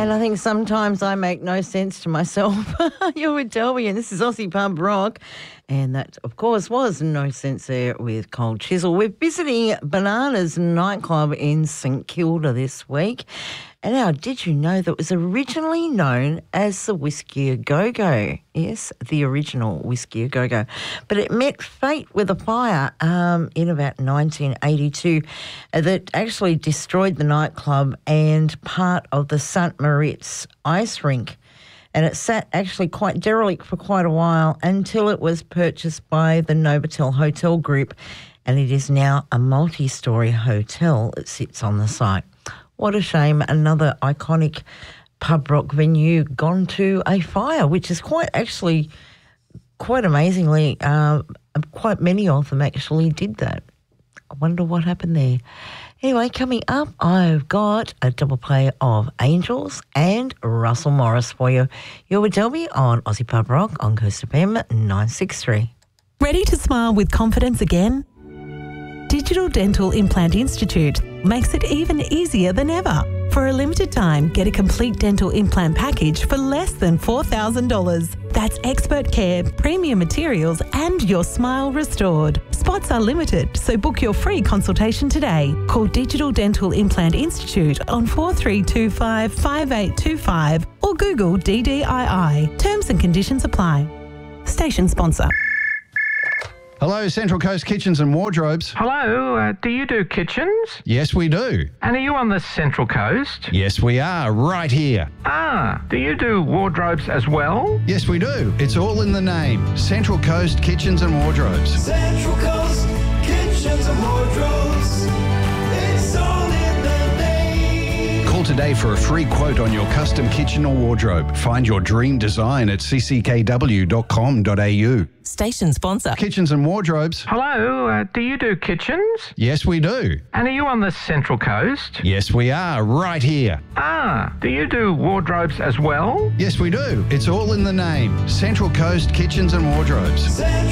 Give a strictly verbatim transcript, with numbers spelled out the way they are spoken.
And I think sometimes I make no sense to myself. You're with Delby and this is Aussie Pub Rock. And that, of course, was No Sense There with Cold Chisel. We're visiting Bananas nightclub in St Kilda this week. And now, did you know that it was originally known as the Whiskey A Go-Go? Yes, the original Whiskey A Go-Go. But it met fate with a fire um, in about nineteen eighty-two that actually destroyed the nightclub and part of the Saint Moritz ice rink. And it sat actually quite derelict for quite a while until it was purchased by the Novotel Hotel Group, and it is now a multi-storey hotel that sits on the site. What a shame, another iconic pub rock venue gone to a fire, which is quite actually, quite amazingly, uh, quite many of them actually did that. I wonder what happened there. Anyway, coming up, I've got a double play of Angels and Russell Morris for you. You're with Delby on Aussie Pub Rock on Coast F M nine sixty-three. Ready to smile with confidence again? Digital Dental Implant Institute makes it even easier than ever. For a limited time, get a complete dental implant package for less than four thousand dollars. That's expert care, premium materials, and your smile restored. Spots are limited, so book your free consultation today. Call Digital Dental Implant Institute on four three two five, five eight two five or Google D D I I. Terms and conditions apply. Station sponsor. Hello, Central Coast Kitchens and Wardrobes. Hello, uh, do you do kitchens? Yes, we do. And are you on the Central Coast? Yes, we are, right here. Ah, do you do wardrobes as well? Yes, we do. It's all in the name. Central Coast Kitchens and Wardrobes. Central Coast Kitchens and Wardrobes. It's all in the name. Call today for a free quote on your custom kitchen or wardrobe. Find your dream design at c c k w dot com dot a u. Station sponsor. Kitchens and Wardrobes. Hello, uh, do you do kitchens? Yes, we do. And are you on the Central Coast? Yes, we are, right here. Ah, do you do wardrobes as well? Yes, we do. It's all in the name. Central Coast Kitchens and Wardrobes. Central